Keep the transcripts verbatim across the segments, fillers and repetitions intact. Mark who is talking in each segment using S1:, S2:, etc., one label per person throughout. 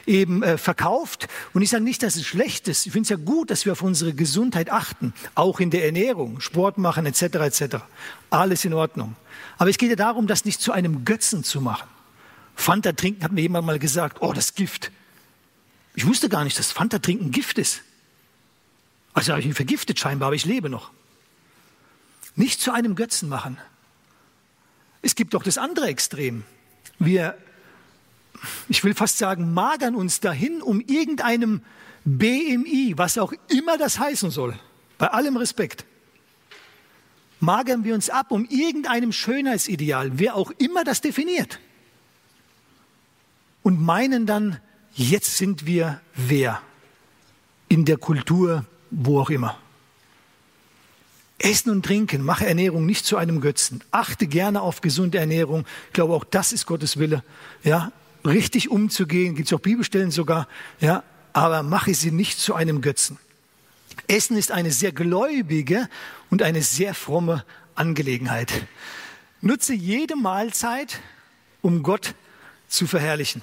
S1: eben äh, verkauft. Und ich sage nicht, dass es schlecht ist. Ich finde es ja gut, dass wir auf unsere Gesundheit achten, auch in der Ernährung, Sport machen et cetera et cetera. Alles in Ordnung. Aber es geht ja darum, das nicht zu einem Götzen zu machen. Fanta trinken, hat mir jemand mal gesagt, oh, das ist Gift. Ich wusste gar nicht, dass Fanta trinken Gift ist. Also habe ich ihn vergiftet scheinbar, aber ich lebe noch. Nicht zu einem Götzen machen. Es gibt doch das andere Extrem. Wir, ich will fast sagen, magern uns dahin, um irgendeinem B M I, was auch immer das heißen soll, bei allem Respekt, magern wir uns ab, um irgendeinem Schönheitsideal, wer auch immer das definiert. Und meinen dann, jetzt sind wir wer? In der Kultur, wo auch immer. Essen und Trinken, mache Ernährung nicht zu einem Götzen. Achte gerne auf gesunde Ernährung. Ich glaube, auch das ist Gottes Wille. Ja, richtig umzugehen, gibt es auch Bibelstellen sogar. Ja, aber mache sie nicht zu einem Götzen. Essen ist eine sehr gläubige und eine sehr fromme Angelegenheit. Nutze jede Mahlzeit, um Gott zu verherrlichen.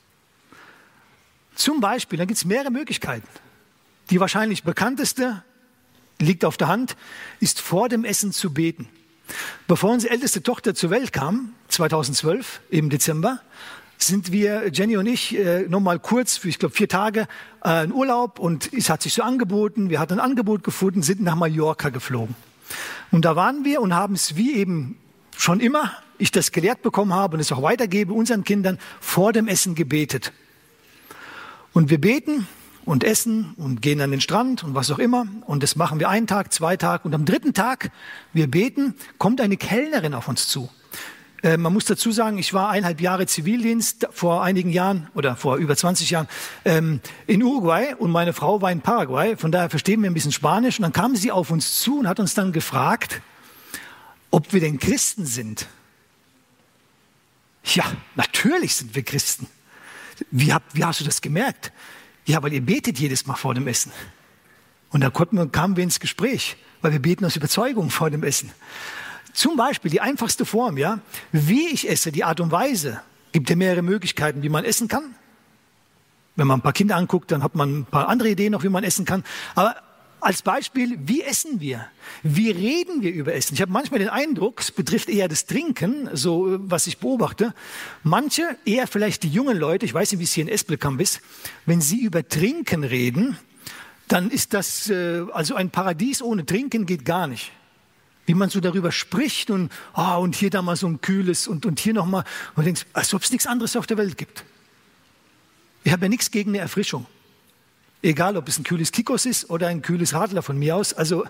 S1: Zum Beispiel, da gibt es mehrere Möglichkeiten. Die wahrscheinlich bekannteste, liegt auf der Hand, ist vor dem Essen zu beten. Bevor unsere älteste Tochter zur Welt kam, zweitausendzwölf im Dezember, sind wir, Jenny und ich, äh, nochmal kurz für, ich glaube, vier Tage äh, in Urlaub und es hat sich so angeboten, wir hatten ein Angebot gefunden, sind nach Mallorca geflogen. Und da waren wir und haben es wie eben schon immer, ich das gelehrt bekommen habe und es auch weitergebe, unseren Kindern vor dem Essen gebetet. Und wir beten und essen und gehen an den Strand und was auch immer. Und das machen wir einen Tag, zwei Tage. Und am dritten Tag, wir beten, kommt eine Kellnerin auf uns zu. Äh, man muss dazu sagen, ich war eineinhalb Jahre Zivildienst vor einigen Jahren oder vor über zwanzig Jahren ähm, in Uruguay und meine Frau war in Paraguay. Von daher verstehen wir ein bisschen Spanisch. Und dann kam sie auf uns zu und hat uns dann gefragt, ob wir denn Christen sind. Ja, natürlich sind wir Christen. Wie, hab, wie hast du das gemerkt? Ja, weil ihr betet jedes Mal vor dem Essen. Und da konnten wir, kamen wir ins Gespräch, weil wir beten aus Überzeugung vor dem Essen. Zum Beispiel die einfachste Form, ja, wie ich esse, die Art und Weise, gibt ja mehrere Möglichkeiten, wie man essen kann. Wenn man ein paar Kinder anguckt, dann hat man ein paar andere Ideen noch, wie man essen kann. Aber als Beispiel, wie essen wir? Wie reden wir über Essen? Ich habe manchmal den Eindruck, es betrifft eher das Trinken, so was ich beobachte. Manche, eher vielleicht die jungen Leute, ich weiß nicht, wie es hier in Espelkamp ist, wenn sie über Trinken reden, dann ist das, äh, also ein Paradies ohne Trinken geht gar nicht. Wie man so darüber spricht und, ah, und hier da mal so ein kühles und, und hier nochmal. Und du denkst, als ob es nichts anderes auf der Welt gibt. Ich habe ja nichts gegen eine Erfrischung. Egal, ob es ein kühles Kikos ist oder ein kühles Radler von mir aus. Also,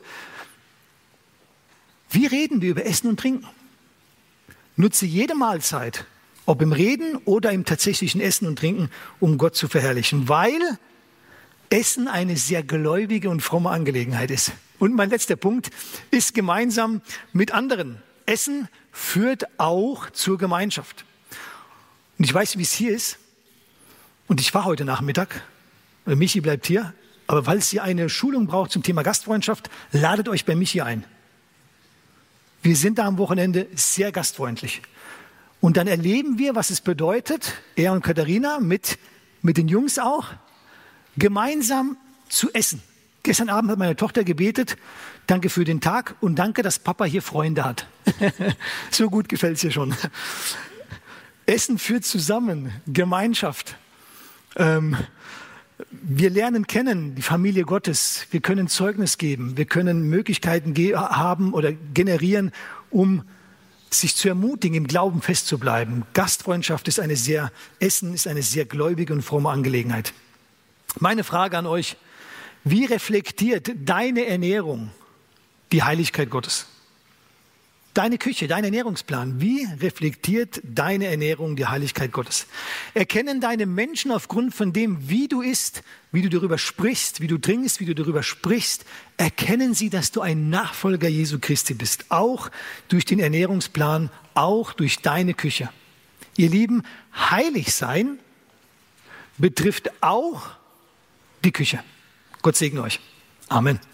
S1: wie reden wir über Essen und Trinken? Nutze jede Mahlzeit, ob im Reden oder im tatsächlichen Essen und Trinken, um Gott zu verherrlichen. Weil Essen eine sehr gläubige und fromme Angelegenheit ist. Und mein letzter Punkt ist gemeinsam mit anderen. Essen führt auch zur Gemeinschaft. Und ich weiß, wie es hier ist. Und ich war heute Nachmittag. Michi bleibt hier, aber weil es hier eine Schulung braucht zum Thema Gastfreundschaft, ladet euch bei Michi ein. Wir sind da am Wochenende sehr gastfreundlich. Und dann erleben wir, was es bedeutet, er und Katharina mit, mit den Jungs auch, gemeinsam zu essen. Gestern Abend hat meine Tochter gebetet, danke für den Tag und danke, dass Papa hier Freunde hat. So gut gefällt es ihr schon. Essen führt zusammen, Gemeinschaft. Ähm, Wir lernen kennen die Familie Gottes. Wir können Zeugnis geben. Wir können Möglichkeiten ge- haben oder generieren, um sich zu ermutigen, im Glauben festzubleiben. Gastfreundschaft ist eine sehr, Essen ist eine sehr gläubige und fromme Angelegenheit. Meine Frage an euch, wie reflektiert deine Ernährung die Heiligkeit Gottes? Deine Küche, dein Ernährungsplan, wie reflektiert deine Ernährung die Heiligkeit Gottes? Erkennen deine Menschen aufgrund von dem, wie du isst, wie du darüber sprichst, wie du trinkst, wie du darüber sprichst, erkennen sie, dass du ein Nachfolger Jesu Christi bist, auch durch den Ernährungsplan, auch durch deine Küche. Ihr Lieben, heilig sein betrifft auch die Küche. Gott segne euch. Amen.